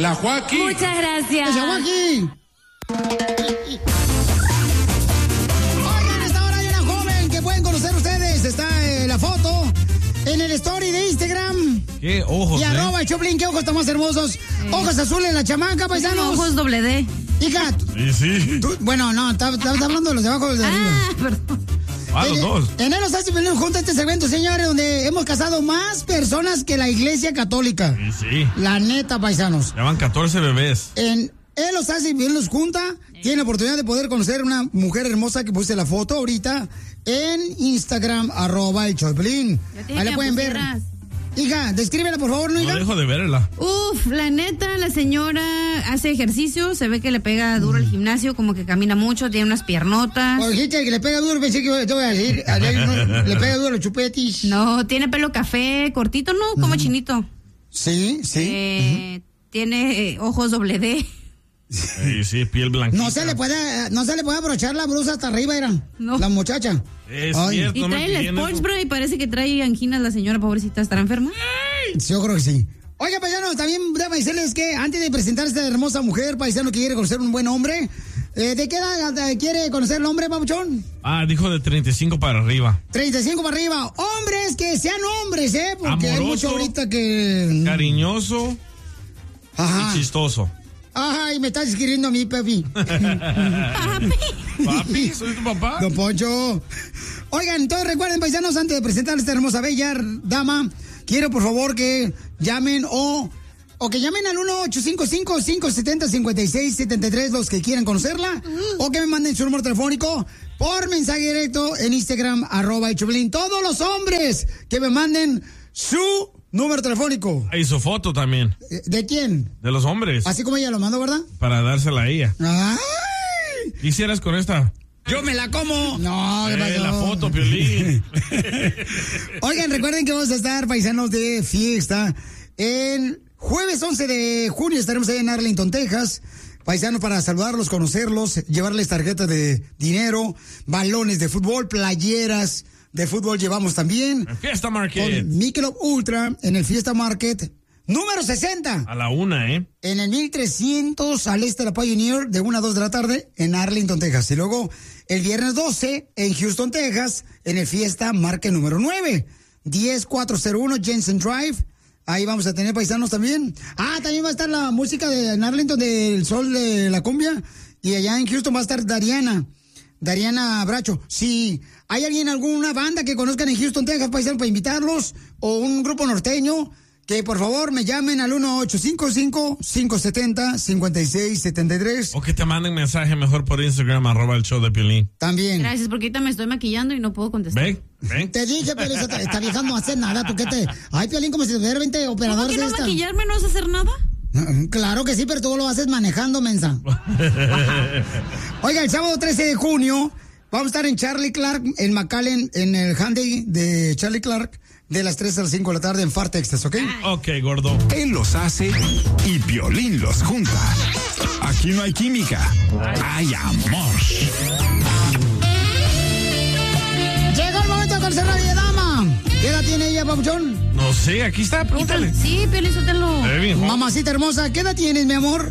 La Joaquín. Muchas gracias. ¡La Joaquín! Oigan, esta hora hay una joven que pueden conocer ustedes. Está la foto en el story de Instagram. ¿Qué ojos? Y @ el Choplin, ¿qué ojos tan más hermosos? Ojos azules, la chamaca, paisanos. Ojos doble D. Hija. Sí. Bueno, no, estaba hablando de los de abajo o los de arriba. Perdón. Los dos. En él nos hace venir junto a este segmento, señores, donde hemos casado más personas que la Iglesia Católica. Sí. La neta, paisanos. Ya van 14 bebés. Él los hace bien, los junta. Tiene la oportunidad de poder conocer una mujer hermosa que puse la foto ahorita en Instagram, @ el Choplin. Ahí la pueden ver. Hija, descríbela, por favor, ¿no, hija? No dejo de verla. La neta, la señora hace ejercicio, se ve que le pega duro el gimnasio, como que camina mucho, tiene unas piernotas. Por dijiste que le pega duro, pensé que te voy a decir, le pega duro los chupetis. No, tiene pelo café, cortito, ¿no? Como chinito. Sí. Tiene ojos doble D. Sí, piel blanquita. No se le puede abrochar la blusa hasta arriba, No. La muchacha. Es Ay. cierto. Y trae el Sports Bra y parece que trae anginas la señora, pobrecita, ¿estará enferma? Yo creo que sí. Oiga, paisano, también déjame decirles que antes de presentar a esta hermosa mujer, paisano, que quiere conocer un buen hombre, ¿de qué edad quiere conocer el hombre, papuchón? Dijo de 35 para arriba. 35 para arriba. Hombres que sean hombres, porque amoroso, hay mucho ahorita que... cariñoso. Ajá. Y chistoso. Ay, me estás escribiendo a mí, papi. Papi, soy tu papá. Don Poncho. Oigan, entonces recuerden, paisanos, antes de presentar a esta hermosa bella dama, quiero por favor que llamen o que llamen al 1-855-570-5673 los que quieran conocerla, o que me manden su número telefónico por mensaje directo en Instagram, @ el Choplin. Todos los hombres que me manden su número telefónico. Y su foto también. ¿De quién? De los hombres. Así como ella lo mandó, ¿verdad? Para dársela a ella. ¡Ay! ¿Qué hicieras con esta? ¡Yo me la como! No, ¿qué pasó? La foto, Piolín. Oigan, recuerden que vamos a estar, paisanos, de fiesta. El jueves 11 de junio estaremos ahí en Arlington, Texas. Paisanos, para saludarlos, conocerlos, llevarles tarjetas de dinero, balones de fútbol, playeras de fútbol llevamos también. En Fiesta Market. Con Michelob Ultra en el Fiesta Market. Número 60. A la 1, En el 1300 al este de la Pioneer, de 1 a 2 de la tarde, en Arlington, Texas. Y luego, el viernes 12, en Houston, Texas, en el Fiesta Market número 9. 10401 Jensen Drive. Ahí vamos a tener paisanos también. También va a estar la música en Arlington del Sol de la Cumbia. Y allá en Houston va a estar Dariana Bracho. Si hay alguna banda que conozcan en Houston, Texas, paisanos, para invitarlos, o un grupo norteño, que por favor me llamen al 1-855-570-5673. O que te manden mensaje mejor por Instagram, @ el show de Piolín. También. Gracias, porque ahorita me estoy maquillando y no puedo contestar. ¿Ven? Te dije, Piolín, esta vieja no hace nada. ¿Tú qué te...? Ay, Piolín, como si tuviera 20 operadores ¿Cómo que no de esta. maquillarme no es hacer nada? Claro que sí, pero tú lo haces manejando, mensa. Oiga, el sábado 13 de junio vamos a estar en Charlie Clark, en McAllen, en el Handy de Charlie Clark, de las 3 a las 5 de la tarde en Far Texas, ¿ok? Ok, gordo. Él los hace y Piolín los junta. Aquí no hay química, hay amor. Llegó el momento de conocer a la dama. ¿Qué edad tiene ella, papuchón? No sé, aquí está, pregúntale. Sí, Piolín, suéltalo. Mamacita hermosa, ¿qué edad tienes, mi amor?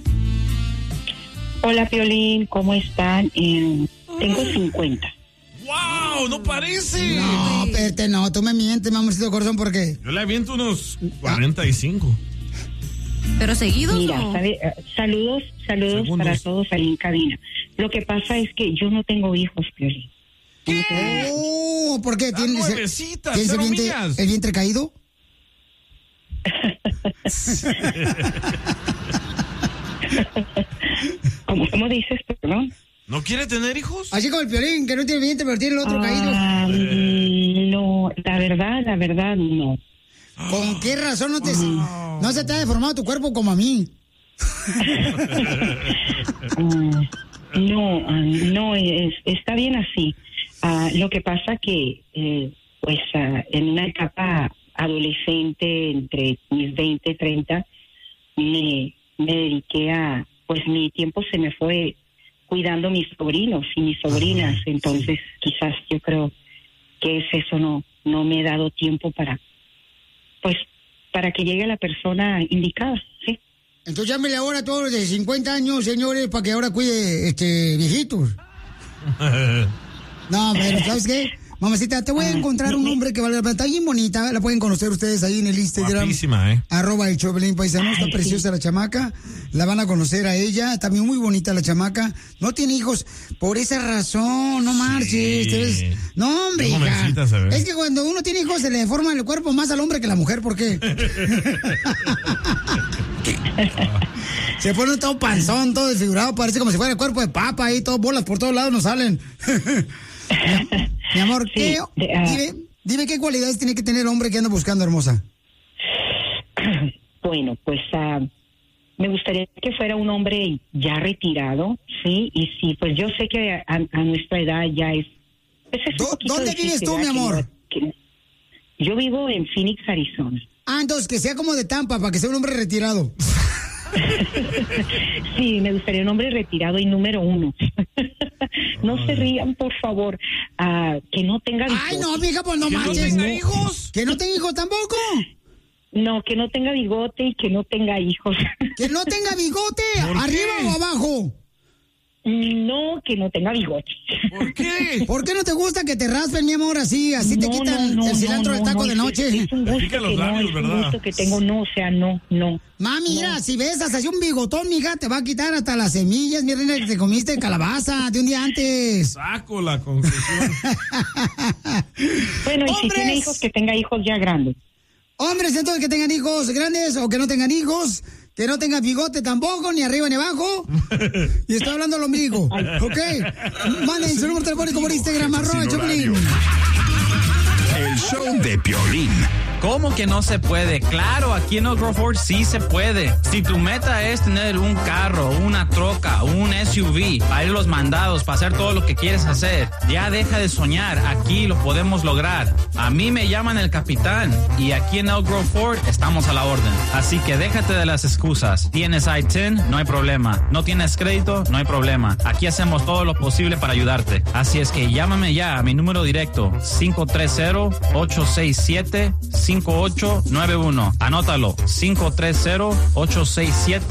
Hola, Piolín, ¿cómo están? Tengo 50. ¡Wow! ¡No parece! No, espérate, no, tú me mientes, mi amorcito corazón, porque... Yo le aviento unos 45. ¿Pero seguidos? Mira, o? saludos Segundos. para todos ahí en cabina. Lo que pasa es que yo no tengo hijos, Piolín. Oh, ¿por qué? ¿Tienes nuevecita, ¿tienes cero millas. el vientre caído? ¿Cómo dices, perdón? ¿No quiere tener hijos? Así como el Piolín, que no tiene vientre, pero tiene el otro caído. No, la verdad, no. ¿Con qué razón no se te ha deformado tu cuerpo como a mí? No, está bien así. Lo que pasa que, en una etapa adolescente, entre mis 20 y 30, me dediqué mi tiempo se me fue cuidando mis sobrinos y mis sobrinas. Entonces, quizás yo creo que es eso, no me he dado tiempo para que llegue la persona indicada, ¿sí? Entonces llámele ahora a todos los de 50 años, señores, para que ahora cuide viejitos. No, pero ¿sabes qué? Mamacita, te voy a encontrar un hombre que vale la pena. Está bien bonita, la pueden conocer ustedes ahí en el Instagram. Guapísima, @el show de Piolín, paisano. Está preciosa la chamaca. La van a conocer a ella. También muy bonita la chamaca. No tiene hijos. Por esa razón, no marches. No, hombre, hija. Es que cuando uno tiene hijos se le deforma el cuerpo más al hombre que a la mujer. ¿Por qué? Se pone todo panzón, todo desfigurado. Parece como si fuera el cuerpo de papa ahí. Todas bolas por todos lados nos salen. Mi amor, sí, dime qué cualidades tiene que tener el hombre que anda buscando, hermosa. Bueno, pues me gustaría que fuera un hombre ya retirado, sí, y sí, pues yo sé que a nuestra edad ya es... Pues es ¿Dónde vives tú, mi amor? Yo vivo en Phoenix, Arizona. Entonces que sea como de Tampa, para que sea un hombre retirado. Sí, me gustaría un hombre retirado y número 1. No se rían, por favor. Que no tenga bigote. Ay, no, mija, pues no manches. ¿Que no tenga hijos? ¿Que no tenga hijos tampoco? No, que no tenga bigote y que no tenga hijos. ¿Que no tenga bigote? ¿Arriba o abajo? No, que no tenga bigote. ¿Por qué? ¿Por qué no te gusta que te raspen, mi amor, así te quitan el cilantro del taco de noche? Es un gusto que labios, ¿verdad? Un gusto que tengo, no, o sea, no. Mami, mira, si besas así un bigotón, mija, te va a quitar hasta las semillas, mi reina, que te comiste calabaza de un día antes. Saco la conclusión. Bueno, y si tiene hijos, que tenga hijos ya grandes. Hombres, entonces, que tengan hijos grandes o que no tengan hijos. Que no tenga bigote tampoco, ni arriba ni abajo. Y estoy hablando lo ombligo. ¿Ok? Manden su número telefónico por Instagram, @Choplin. El show de Piolín. ¿Cómo que no se puede? Claro, aquí en Oak Grove Ford sí se puede. Si tu meta es tener un carro, una troca, un SUV, para ir a los mandados, para hacer todo lo que quieres hacer, ya deja de soñar. Aquí lo podemos lograr. A mí me llaman el capitán y aquí en Oak Grove Ford estamos a la orden. Así que déjate de las excusas. ¿Tienes I-10? No hay problema. ¿No tienes crédito? No hay problema. Aquí hacemos todo lo posible para ayudarte. Así es que llámame ya a mi número directo, 530-867-5891. Anótalo, 530-867